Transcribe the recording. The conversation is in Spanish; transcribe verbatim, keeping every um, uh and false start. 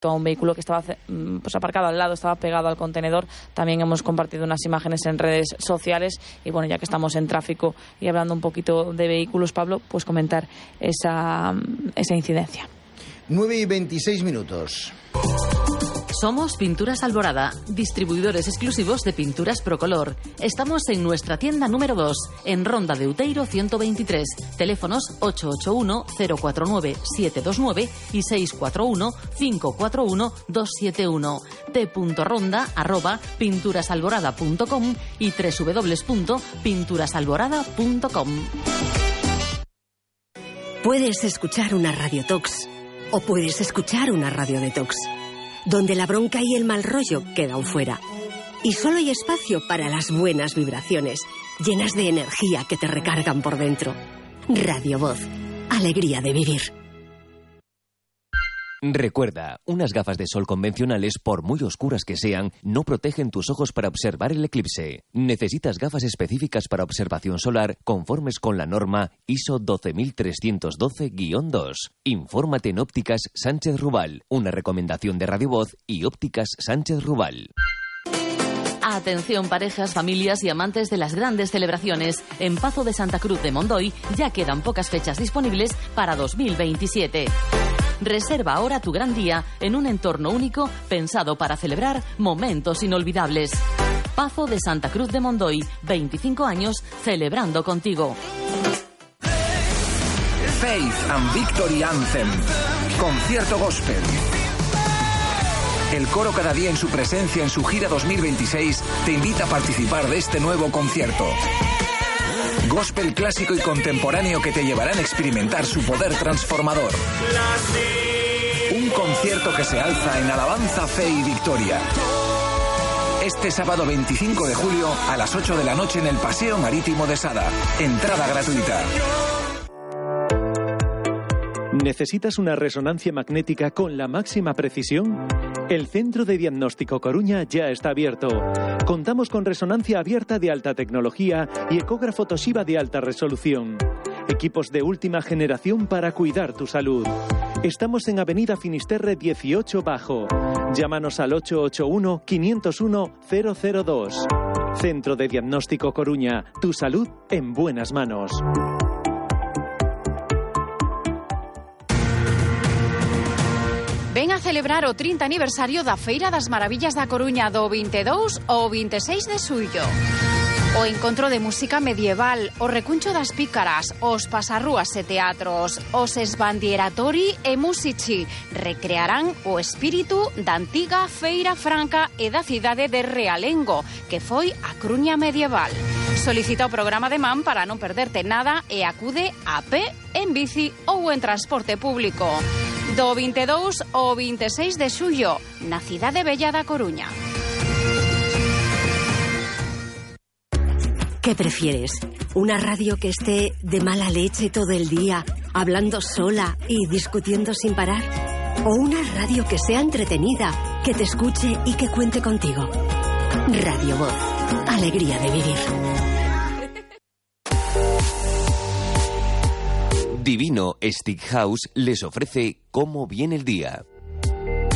a un vehículo que estaba pues aparcado al lado, estaba pegado al contenedor. También hemos compartido unas imágenes en redes sociales y bueno, ya que estamos en tráfico y hablando un poquito de vehículos, Pablo, pues comentar esa, esa incidencia. nueve y veintiséis minutos. Somos Pinturas Alborada, distribuidores exclusivos de pinturas Procolor. Estamos en nuestra tienda número dos, en Ronda de Uteiro ciento veintitrés. Teléfonos ocho ocho uno, cero cuatro nueve, siete dos nueve y seis cuatro uno, cinco cuatro uno, dos siete uno. t.ronda arroba pinturasalborada punto com y doble u doble u doble u punto pinturasalborada punto com. Puedes escuchar una Radio Tox o puedes escuchar una Radio Detox, donde la bronca y el mal rollo quedan fuera. Y solo hay espacio para las buenas vibraciones, llenas de energía que te recargan por dentro. Radio Voz, alegría de vivir. Recuerda, unas gafas de sol convencionales, por muy oscuras que sean, no protegen tus ojos para observar el eclipse. Necesitas gafas específicas para observación solar conformes con la norma I S O doce mil trescientos doce guión dos. Infórmate en Ópticas Sánchez Rubal, una recomendación de Radio Voz y Ópticas Sánchez Rubal. Atención parejas, familias y amantes de las grandes celebraciones. En Pazo de Santa Cruz de Mondoy ya quedan pocas fechas disponibles para dos mil veintisiete. Reserva ahora tu gran día en un entorno único pensado para celebrar momentos inolvidables. Pazo de Santa Cruz de Mondoy, veinticinco años celebrando contigo. Faith and Victory Anthem. Concierto gospel. El coro Cada Día en su presencia en su gira dos mil veintiséis te invita a participar de este nuevo concierto. Gospel clásico y contemporáneo que te llevarán a experimentar su poder transformador. Un concierto que se alza en alabanza, fe y victoria. Este sábado veinticinco de julio a las ocho de la noche en el Paseo Marítimo de Sada. Entrada gratuita. ¿Necesitas una resonancia magnética con la máxima precisión? El Centro de Diagnóstico Coruña ya está abierto. Contamos con resonancia abierta de alta tecnología y ecógrafo Toshiba de alta resolución. Equipos de última generación para cuidar tu salud. Estamos en Avenida Finisterre dieciocho Bajo. Llámanos al ocho ocho uno, cinco cero uno, cero cero dos. Centro de Diagnóstico Coruña. Tu salud en buenas manos. Ven a celebrar o trinta aniversario da Feira das Maravillas da Coruña do veintidós ao veintiséis de xullo. O encontro de música medieval, o recuncho das pícaras, os pasarrúas e teatros, os esbandieratori e musici recrearán o espírito da antiga Feira Franca e da cidade de Realengo, que foi a Coruña medieval. Solicita o programa de man para non perderte nada e acude a pé, en bici ou en transporte público. Do veintidós ao veintiséis de xullo, na cidade bella da Coruña. ¿Qué prefieres? ¿Una radio que esté de mala leche todo el día, hablando sola y discutiendo sin parar? ¿O una radio que sea entretenida, que te escuche y que cuente contigo? Radio Voz, alegría de vivir. Divino Stick House les ofrece Cómo viene el día.